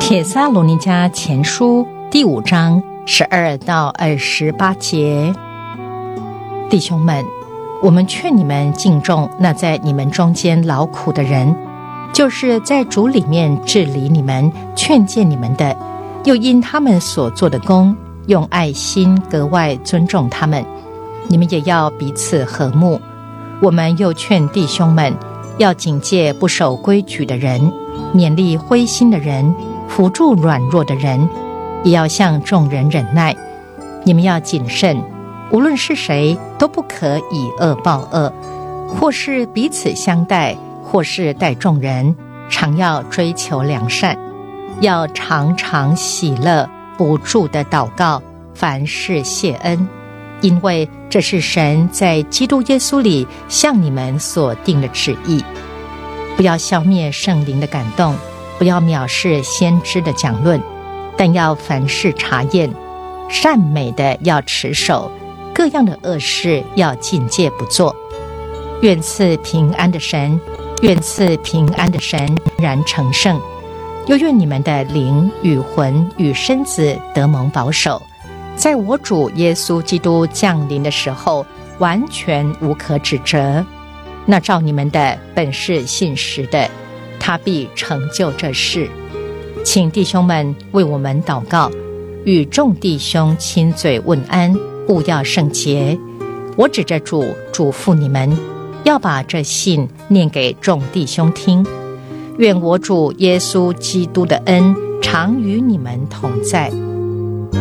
帖撒罗尼迦前书第5章12到28节。弟兄们，我们劝你们敬重那在你们中间劳苦的人，就是在主里面治理你们、劝诫你们的，又因他们所做的工，用爱心格外尊重他们。你们也要彼此和睦。我们又劝弟兄们，要警戒不守规矩的人，勉励灰心的人，扶助软弱的人，也要向众人忍耐。你们要谨慎，无论是谁，都不可以恶报恶，或是彼此相待，或是待众人，常要追求良善，要常常喜乐，不住的祷告，凡事谢恩，因为这是神在基督耶稣里向你们所定的旨意。不要消灭圣灵的感动，不要藐视先知的讲论，但要凡事查验，善美的要持守，各样的恶事要禁戒不做。愿赐平安的神然成圣，又愿你们的灵与魂与身子得蒙保守，在我主耶稣基督降临的时候，完全无可指责。那照你们的本是信实的，他必成就这事。请弟兄们为我们祷告，与众弟兄亲嘴问安，务要圣洁。我指着主嘱咐你们，要把这信念给众弟兄听。愿我主耶稣基督的恩常与你们同在。